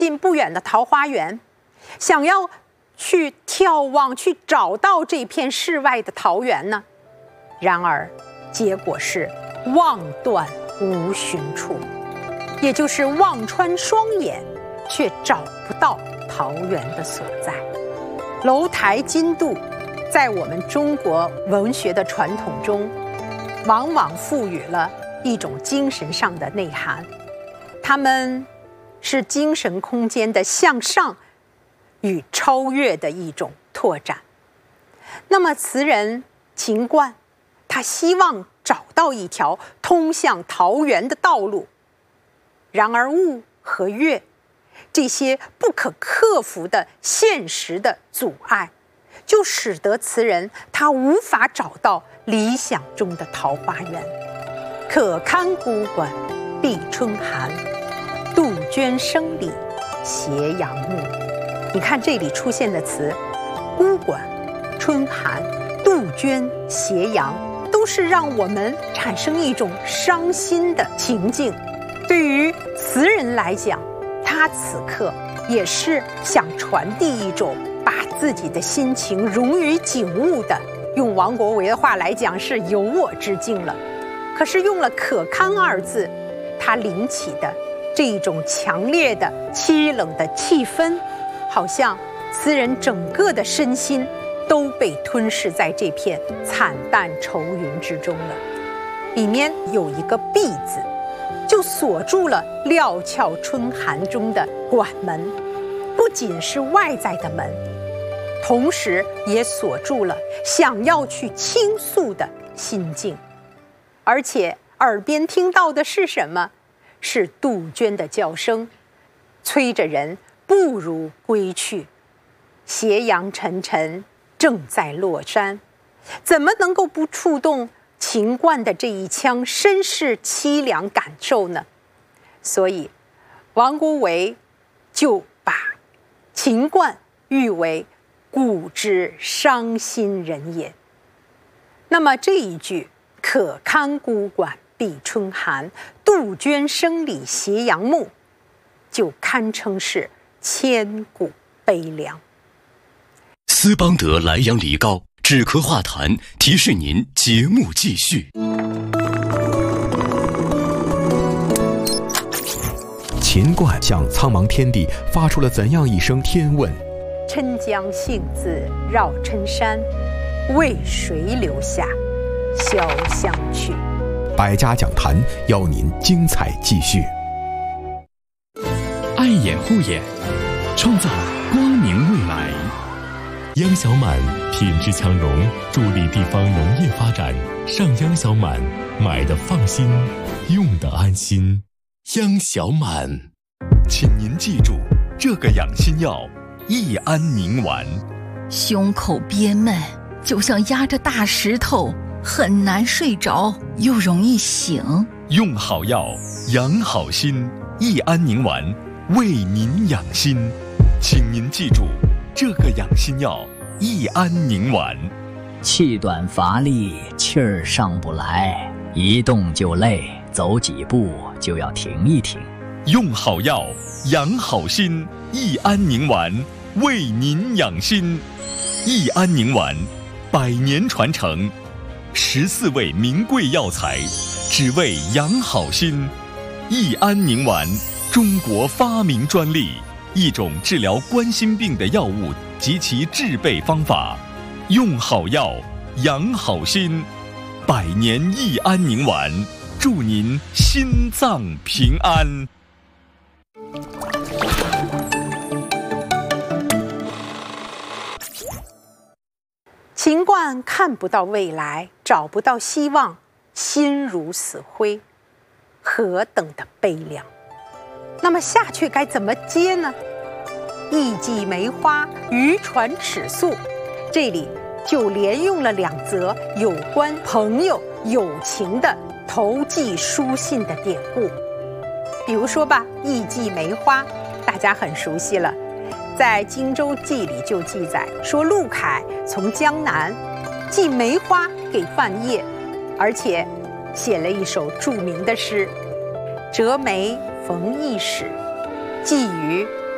近不远的桃花源，想要去眺望、去找到这片世外的桃源呢。然而，结果是望断无寻处，也就是望穿双眼，却找不到桃源的所在。楼台金镀，在我们中国文学的传统中，往往赋予了一种精神上的内涵，它们是精神空间的向上与超越的一种拓展。那么词人秦观，他希望找到一条通向桃源的道路，然而雾和月这些不可克服的现实的阻碍，就使得词人他无法找到理想中的桃花源。可堪孤馆闭春寒，杜鹃声里斜阳暮。你看这里出现的词，孤馆、春寒、杜鹃、斜阳，都是让我们产生一种伤心的情境。对于词人来讲，他此刻也是想传递一种把自己的心情融于景物的，用王国维的话来讲是有我之境了。可是用了可堪二字，它领起的这一种强烈的凄冷的气氛，好像词人整个的身心都被吞噬在这片惨淡愁云之中了。里面有一个闭字，就锁住了料峭春寒中的馆门，不仅是外在的门，同时也锁住了想要去倾诉的心境。而且耳边听到的是什么？是杜鹃的叫声，催着人不如归去。斜阳沉沉，正在落山，怎么能够不触动秦观的这一腔身世凄凉感受呢？所以王国维就把秦观誉为古之伤心人也。那么这一句可堪孤馆闭春寒，杜鹃声里斜阳暮，就堪称是千古悲凉。 斯邦德莱阳梨膏止咳化痰，提示您节目继续。 秦观向苍茫天地发出了怎样一声天问？ 郴江杏子绕郴山，为谁留下潇湘去？ 百家讲坛邀您精彩继续。 爱眼护眼，创造光明未来。央小满品质强农，助力地方农业发展。上央小满，买的放心，用的安心。央小满， 请您记住这个养心药益安宁丸。 胸口憋闷，就像压着大石头，很难睡着，又容易醒。 用好药，养好心，益安宁丸为您养心。请您记住这个养心药益安宁丸。 气短乏力，气儿上不来，一动就累，走几步就要停一停。 用好药，养好心，益安宁丸为您养心。益安宁丸100年传承，14味名贵药材，只为养好心。益安宁丸，中国发明专利，一种治疗冠心病的药物及其制备方法。用好药，养好心，100年益安宁丸，祝您心脏平安。 秦观看不到未来，找不到希望，心如死灰，何等的悲凉。那么下去该怎么接呢？艺伎梅花，渔船尺素，这里就连用了2则有关朋友友情的投寄书信的典故。比如说吧，艺伎梅花大家很熟悉了，在《荆州记》里就记载说，陆凯从江南寄梅花给范晔，而且写了一首著名的诗：折梅逢驿使，寄于